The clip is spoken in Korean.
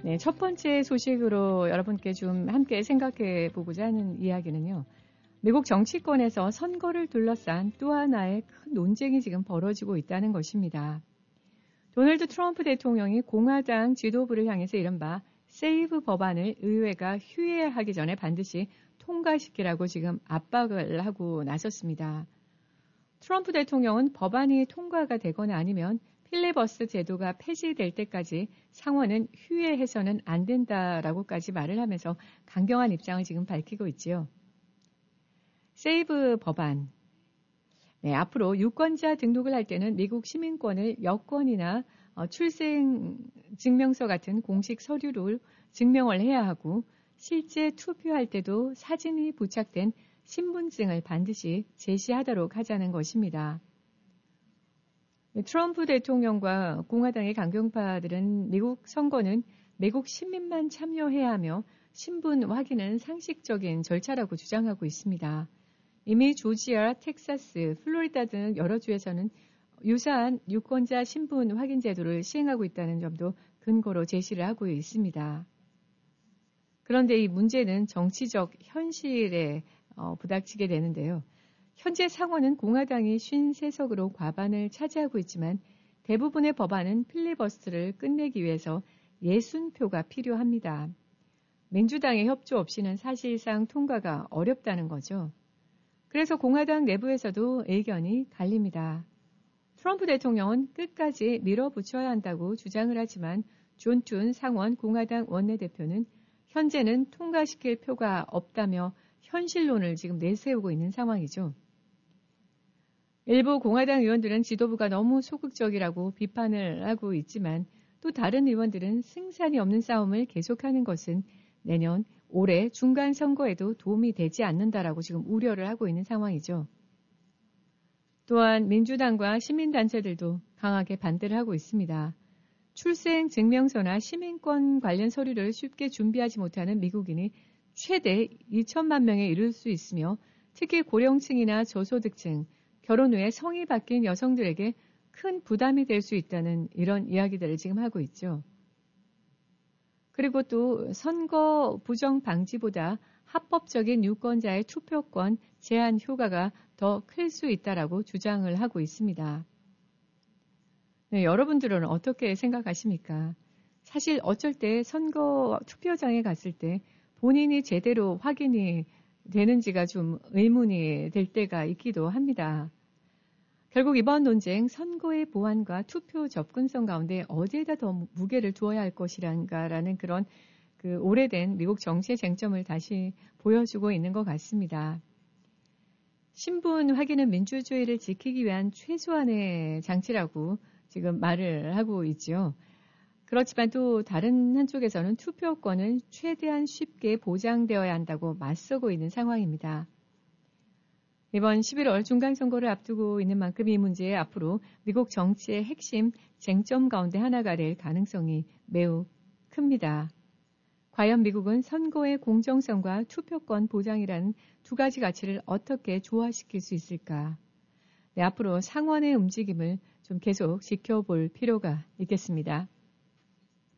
네, 첫 번째 소식으로 여러분께 좀 함께 생각해 보고자 하는 이야기는요. 미국 정치권에서 선거를 둘러싼 또 하나의 큰 논쟁이 지금 벌어지고 있다는 것입니다. 도널드 트럼프 대통령이 공화당 지도부를 향해서 이른바 세이브 법안을 의회가 휴회하기 전에 반드시 통과시키라고 지금 압박을 하고 나섰습니다. 트럼프 대통령은 법안이 통과가 되거나 아니면 필리버스터 제도가 폐지될 때까지 상원은 휴회해서는 안 된다라고까지 말을 하면서 강경한 입장을 지금 밝히고 있지요. 세이브 법안. 네, 앞으로 유권자 등록을 할 때는 미국 시민권을 여권이나 출생 증명서 같은 공식 서류로 증명을 해야 하고 실제 투표할 때도 사진이 부착된 신분증을 반드시 제시하도록 하자는 것입니다. 트럼프 대통령과 공화당의 강경파들은 미국 선거는 미국 시민만 참여해야 하며 신분 확인은 상식적인 절차라고 주장하고 있습니다. 이미 조지아, 텍사스, 플로리다 등 여러 주에서는 유사한 유권자 신분 확인 제도를 시행하고 있다는 점도 근거로 제시를 하고 있습니다. 그런데 이 문제는 정치적 현실에 부닥치게 되는데요. 현재 상원은 공화당이 53석으로 과반을 차지하고 있지만 대부분의 법안은 필리버스터를 끝내기 위해서 60표가 필요합니다. 민주당의 협조 없이는 사실상 통과가 어렵다는 거죠. 그래서 공화당 내부에서도 의견이 갈립니다. 트럼프 대통령은 끝까지 밀어붙여야 한다고 주장을 하지만 존 툰 상원 공화당 원내대표는 현재는 통과시킬 표가 없다며 현실론을 지금 내세우고 있는 상황이죠. 일부 공화당 의원들은 지도부가 너무 소극적이라고 비판을 하고 있지만 또 다른 의원들은 승산이 없는 싸움을 계속하는 것은 내년 올해 중간 선거에도 도움이 되지 않는다라고 지금 우려를 하고 있는 상황이죠. 또한 민주당과 시민단체들도 강하게 반대를 하고 있습니다. 출생 증명서나 시민권 관련 서류를 쉽게 준비하지 못하는 미국인이 최대 2천만 명에 이를 수 있으며 특히 고령층이나 저소득층, 결혼 후에 성이 바뀐 여성들에게 큰 부담이 될 수 있다는 이런 이야기들을 지금 하고 있죠. 그리고 또 선거 부정 방지보다 합법적인 유권자의 투표권 제한 효과가 더 클 수 있다라고 주장을 하고 있습니다. 네, 여러분들은 어떻게 생각하십니까? 사실 어쩔 때 선거 투표장에 갔을 때 본인이 제대로 확인이 되는지가 좀 의문이 될 때가 있기도 합니다. 결국 이번 논쟁 선거의 보안과 투표 접근성 가운데 어디에다 더 무게를 두어야 할 것이란가라는 그런 오래된 미국 정치의 쟁점을 다시 보여주고 있는 것 같습니다. 신분 확인은 민주주의를 지키기 위한 최소한의 장치라고 지금 말을 하고 있죠. 그렇지만 또 다른 한쪽에서는 투표권은 최대한 쉽게 보장되어야 한다고 맞서고 있는 상황입니다. 이번 11월 중간선거를 앞두고 있는 만큼 이 문제에 앞으로 미국 정치의 핵심 쟁점 가운데 하나가 될 가능성이 매우 큽니다. 과연 미국은 선거의 공정성과 투표권 보장이라는 두 가지 가치를 어떻게 조화시킬 수 있을까? 네, 앞으로 상원의 움직임을 좀 계속 지켜볼 필요가 있겠습니다.